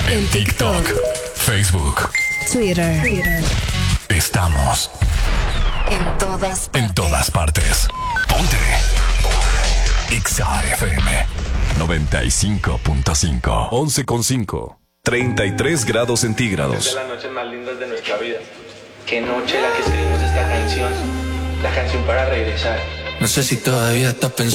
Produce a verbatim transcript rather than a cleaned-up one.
En TikTok, Facebook, Twitter. Twitter. Estamos en todas partes. En todas partes. Ponte Exa F M noventa y cinco punto cinco. once con cinco. treinta y tres grados centígrados. Es de las noches más lindas de nuestra vida. Qué noche la que escribimos esta canción. La canción para regresar. No sé si todavía estás pensando